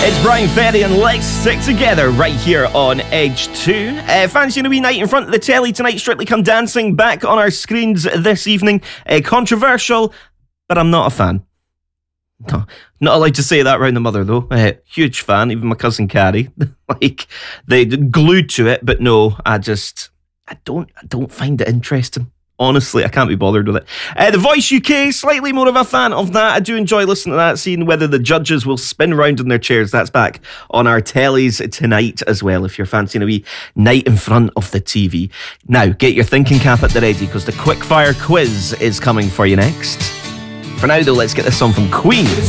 It's Brian Ferry and Let's Stick Together right here on Edge 2. Fancying a wee night in front of the telly tonight. Strictly Come Dancing back on our screens this evening. Controversial, but I'm not a fan. No, not allowed to say that around the mother though. Huge fan, even my cousin Carrie. Like, they glued to it, but no, I don't find it interesting. Honestly, I can't be bothered with it. The Voice UK, slightly more of a fan of that. I do enjoy listening to that, seeing whether the judges will spin round in their chairs. That's back on our tellies tonight as well, if you're fancying a wee night in front of the TV. Now, get your thinking cap at the ready, because the quickfire quiz is coming for you next. For now, though, let's get this song from Queen.